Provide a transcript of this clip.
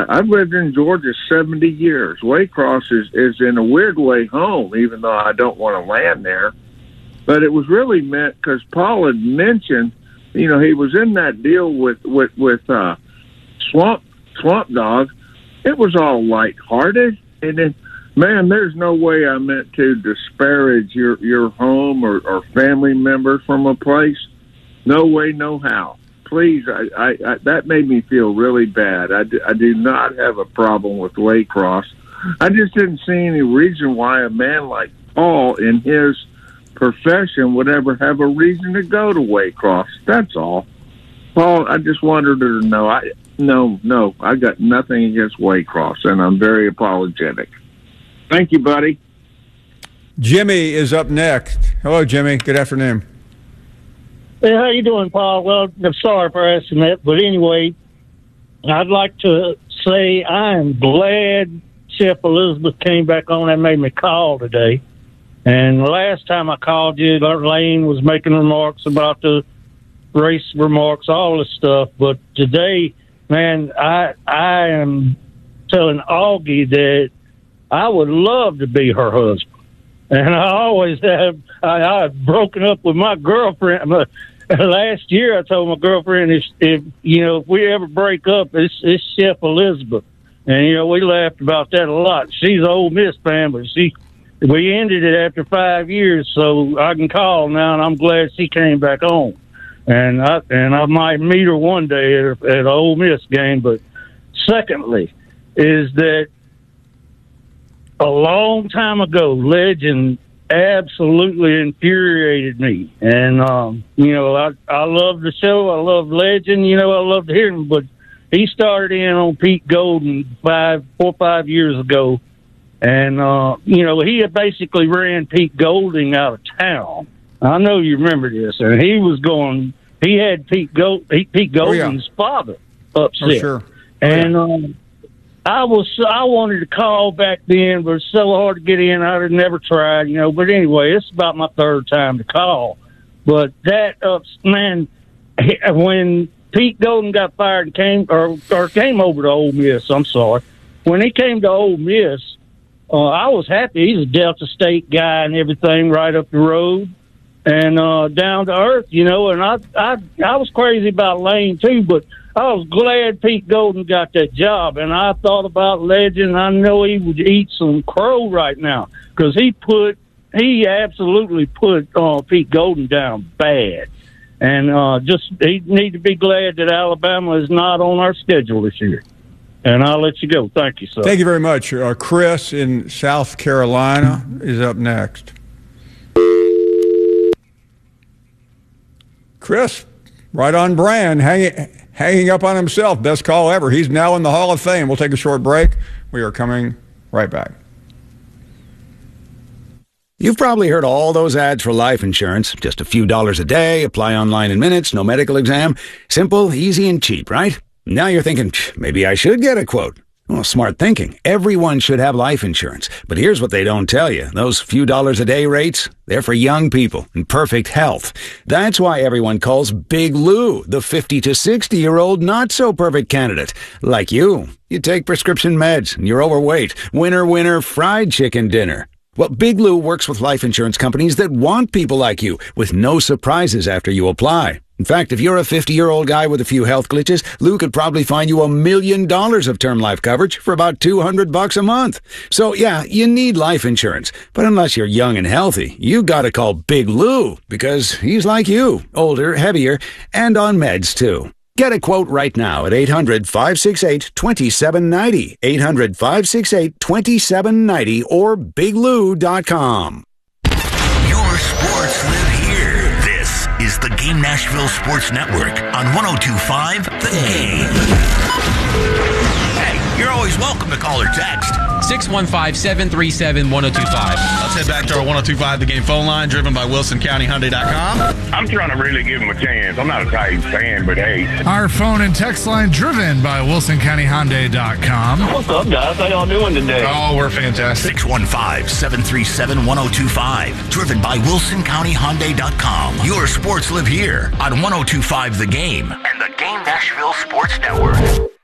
I've lived in Georgia 70 years. Waycross is in a weird way home, even though I don't want to land there. But it was really meant because Paul had mentioned, he was in that deal with Swamp Dog. It was all lighthearted, and then, man, there's no way I meant to disparage your home or family members from a place. No way, no how. Please, I that made me feel really bad. I do not have a problem with Waycross. I just didn't see any reason why a man like Paul in his profession would ever have a reason to go to Waycross. That's all. Paul, I just wanted her to know. I got nothing against Waycross, and I'm very apologetic. Thank you, buddy. Jimmy is up next. Hello, Jimmy. Good afternoon. Hey, how you doing, Paul? Well, I'm sorry for asking that, but anyway, I'd like to say I am glad Chef Elizabeth came back on and made me call today. And the last time I called you, Lane was making remarks about the race remarks, all this stuff. But today, man, I am telling Augie that I would love to be her husband. And I always have. I've broken up with my girlfriend. Last year, I told my girlfriend, if we ever break up, it's Chef Elizabeth. And, we laughed about that a lot. She's an Ole Miss fan, but we ended it after 5 years, so I can call now, and I'm glad she came back on. And I might meet her one day at an Ole Miss game. But secondly, is that a long time ago, Legend absolutely infuriated me. And, I love the show. I love Legend. I love to hear him. But he started in on Pete Golden 4 or 5 years ago. And, he had basically ran Pete Golding out of town. I know you remember this. And he had Pete Golding's father upset. Oh, sure. And I wanted to call back then, but it's so hard to get in. I had never tried, But anyway, it's about my third time to call. But that, man, when Pete Golden got fired and came over to Ole Miss, I'm sorry. When he came to Ole Miss, I was happy. He's a Delta State guy and everything, right up the road and down to earth, And I was crazy about Lane too, but I was glad Pete Golden got that job. And I thought about Legend. I know he would eat some crow right now because he absolutely put Pete Golden down bad. And he need to be glad that Alabama is not on our schedule this year. And I'll let you go. Thank you, sir. Thank you very much. Chris in South Carolina is up next. Chris, right on brand, hanging up on himself. Best call ever. He's now in the Hall of Fame. We'll take a short break. We are coming right back. You've probably heard all those ads for life insurance. Just a few dollars a day, apply online in minutes, no medical exam. Simple, easy, and cheap, right? Now you're thinking, maybe I should get a quote. Well, smart thinking. Everyone should have life insurance. But here's what they don't tell you. Those few dollars a day rates, they're for young people in perfect health. That's why everyone calls Big Lou the 50 to 60-year-old not-so-perfect candidate. Like you. You take prescription meds, and you're overweight. Winner, fried chicken dinner. Well, Big Lou works with life insurance companies that want people like you, with no surprises after you apply. In fact, if you're a 50-year-old guy with a few health glitches, Lou could probably find you $1 million of term life coverage for about $200 a month. So, yeah, you need life insurance. But unless you're young and healthy, you gotta call Big Lou, because he's like you, older, heavier, and on meds, too. Get a quote right now at 800-568-2790, 800-568-2790, or biglou.com. Your sports live here. This is the Game Nashville Sports Network on 102.5 The Game. Hey, you're always welcome to call or text. 615-737-1025. Let's head back to our 102.5 The Game phone line, driven by WilsonCountyHyundai.com. I'm trying to really give him a chance. I'm not a Titans fan, but hey. Our phone and text line, driven by WilsonCountyHyundai.com. What's up, guys? How y'all doing today? Oh, we're fantastic. 615-737-1025, driven by WilsonCountyHyundai.com. Your sports live here on 102.5 The Game and the Game Nashville Sports Network.